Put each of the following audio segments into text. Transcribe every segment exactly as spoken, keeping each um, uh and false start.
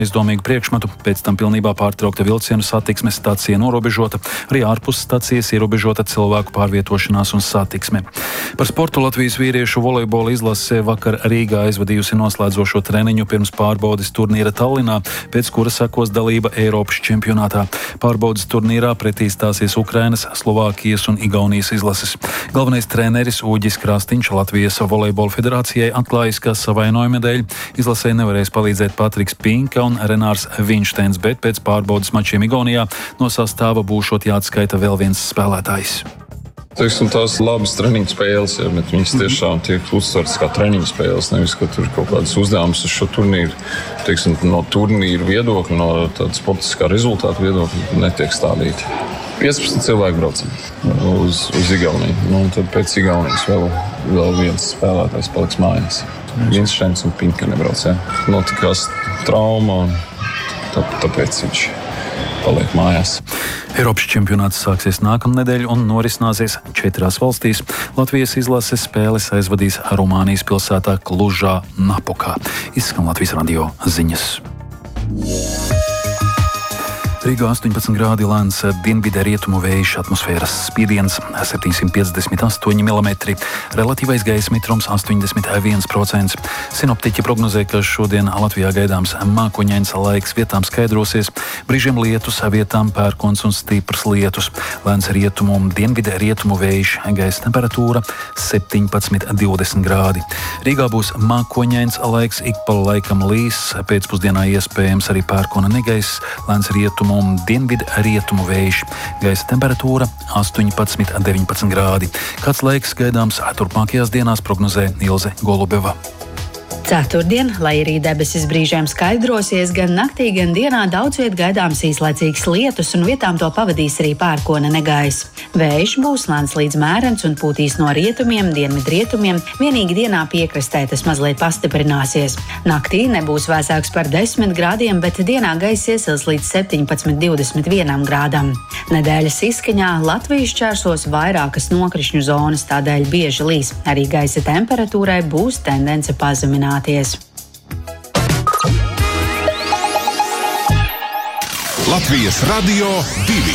aizdomīgu priekšmetu, pēc tam pilnībā pārtraukta vilcienu satiksme, stacija norobežota, arī ārpus stacijas ierobežota cilvēku pārvietošanās un satiksme. Par sportu Latvijas vīriešu volejbola izlase vakar Rīgā aizvadījusi noslēdzošo treniņu pirms pārbaudes turnīra Tallinā, pēc kura sekos dalība Eiropas čempionātā. Pārbaudes turnīrā pretī stāsies Ukrainas, Slovākijas un Igaunijas izlases. Galvenais treneris Uģis Krastiņš Latvijas volejbola federācijai atklājis, ka savainojuma dēļ izlasē nevarēs palīdzēt Patriks Pinka un Renārs Vinšteins, bet pēc pārbaudes mačiem Igaunijā no sastāva būšot jāatskaita vēl viens spēlētājs. Teiksim, tās labas treniņu spēles, ja, bet viņas tiešām tiek uztvertas kā treniņu spēles, nevis, ka tur ir kaut kādas uzdevumus uz šo turnīru. Teiksim, no turnīra viedokļa, no tāda sportiskā rezultāta viedokļa netiek stādīti. piecpadsmit cilvēki braucam uz, uz Igauniju, nu, un tad pēc Igaunijas vēl, vēl viens spēlētājs paliks mājās. Vinšteins un Pinka nebrauc, ja. Notikās trauma, un tā, tāpēc viņš paliek mājās. Eiropas čempionāts sāksies nākamnedēļ un norisināsies četrās valstīs. Latvijas izlases spēles aizvadīs Rumānijas pilsētā Klužā Napokā. Izskan Latvijas radio ziņas. Rīgā astoņpadsmit grādi lēns dienvidē rietumu vējš, atmosfēras spiediens septiņsimt piecdesmit astoņi milimetri, relatīvais gaisa mitrums astoņdesmit viens procents. Sinoptiķi prognozē, ka šodien Latvijā gaidāms mākoņains laiks, vietām skaidrosies, brīžiem lietus, vietām pērkons un stiprs lietus. Lēns rietumu un dienvidē rietumu vējš, gaisa temperatūra septiņpadsmit divdesmit grādi. Rīgā būs mākoņains laiks, ik pa laikam līs, pēcpusdienā iespējams arī pērkona negaiss, lēns rietumu un dienvidu rietumu vējš. Gaisa temperatūra astoņpadsmit deviņpadsmit grādi. Kāds laiks gaidāms turpmākajās dienās, prognozē Ilze Golubeva. Ceturtdien, lai arī debesis brīžiem skaidrosies, gan naktī, gan dienā daudz viet gaidāms īslaicīgs lietus un vietām to pavadīs arī pērkona negaiss. Vējš būs lēns līdz mērens un pūtīs no rietumiem, dienvidrietumiem, vienīgi dienā piekrastē tas mazliet pastiprināsies. Naktī nebūs vēsāks par desmit grādiem, bet dienā gaiss iesils līdz septiņpadsmit divdesmit vienam grādam. Nedēļas izskaņā Latvijas šķērsos vairākas nokrišņu zonas, tādēļ bieži līs. Arī gaisa temperatūrai būs tendence pazemināties. Latvijas radio divi.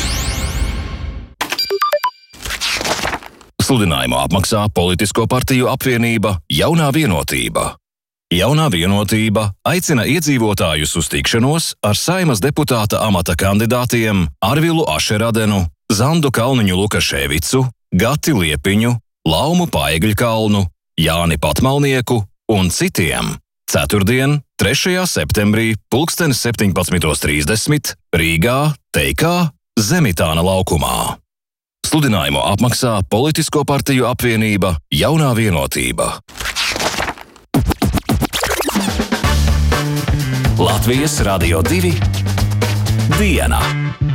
Sludinājumu apmaksā Politisko partiju apvienība Jaunā vienotība. Jaunā vienotība aicina iedzīvotājus uz tikšanos ar Saeimas deputāta amata kandidātiem Arvilu Ašeradenu, Zandu Kalniņu Lukaševicu, Gati Liepiņu, Laumu Paegļkalnu, Jāni Patmalnieku un citiem. Ceturtdien, trešajā septembrī, pulksteni septiņpadsmit trīsdesmit, Rīgā, Teikā, Zemitāna laukumā. Sludinājumu apmaksā Politisko partiju apvienība Jaunā vienotība. Latvijas radio divi. Diena.